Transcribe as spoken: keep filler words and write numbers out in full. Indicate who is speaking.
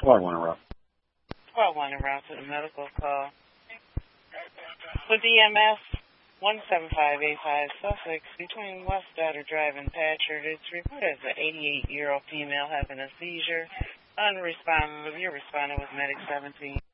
Speaker 1: twelve one en route.
Speaker 2: twelve one en route to the medical call. With E M S, one seven five eight five Sussex, between West Daughter Drive and Patchard, it's reported as an eighty-eight-year-old female having a seizure. Unresponsive, you're responding with Medic seventeen.